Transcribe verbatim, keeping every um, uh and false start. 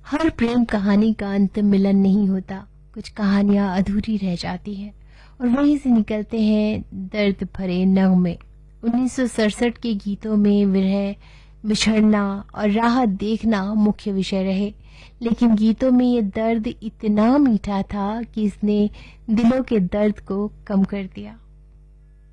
हर प्रेम कहानी का अंत मिलन नहीं होता, कुछ कहानियां अधूरी रह जाती हैं और वहीं से निकलते हैं दर्द भरे नगमे। उन्नीस सौ सड़सठ के गीतों में विरह, बिछड़ना और राहत देखना मुख्य विषय रहे, लेकिन गीतों में ये दर्द इतना मीठा था कि इसने दिलों के दर्द को कम कर दिया।